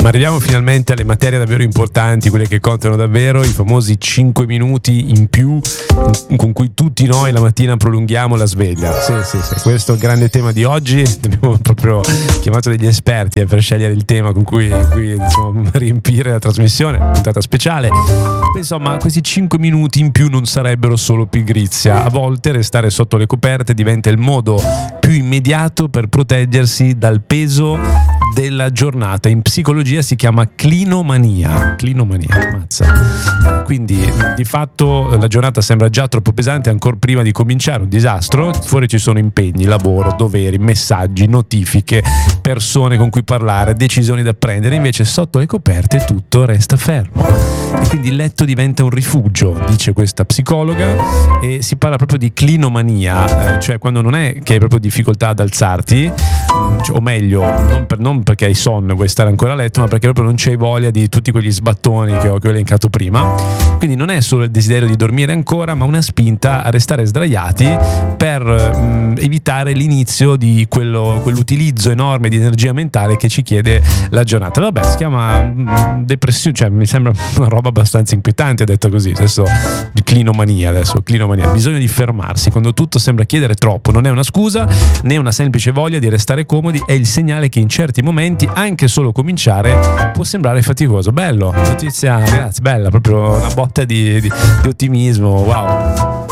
Ma arriviamo finalmente alle materie davvero importanti, quelle che contano davvero, i famosi 5 minuti in più con cui tutti noi la mattina prolunghiamo la sveglia. Sì, questo è il grande tema di oggi. Abbiamo proprio chiamato degli esperti per scegliere il tema con cui insomma, riempire la trasmissione, puntata speciale. Insomma, questi 5 minuti in più non sarebbero solo pigrizia. A volte restare sotto le coperte diventa il modo più immediato per proteggersi dal peso della giornata. In psicologia si chiama clinomania, mazza. Quindi di fatto la giornata sembra già troppo pesante ancora prima di cominciare, un disastro. Fuori ci sono impegni, lavoro, doveri, messaggi, notifiche, persone con cui parlare, decisioni da prendere. Invece sotto le coperte tutto resta fermo e quindi il letto diventa un rifugio, dice questa psicologa, e si parla proprio di clinomania, cioè quando non è che hai proprio difficoltà ad alzarti, o meglio, non perché hai sonno e vuoi stare ancora a letto, ma perché proprio non c'hai voglia di tutti quegli sbattoni che ho elencato prima. Quindi non è solo il desiderio di dormire ancora, ma una spinta a restare sdraiati per evitare l'inizio di quell'utilizzo enorme di energia mentale che ci chiede la giornata. Vabbè, si chiama depressione, cioè mi sembra una roba abbastanza inquietante detto così. Adesso clinomania, bisogno di fermarsi quando tutto sembra chiedere troppo. Non è una scusa né una semplice voglia di restare comodi, è il segnale che in certi momenti anche solo cominciare può sembrare faticoso. Bello, notizia, ragazzi, bella, proprio una botta di ottimismo, wow.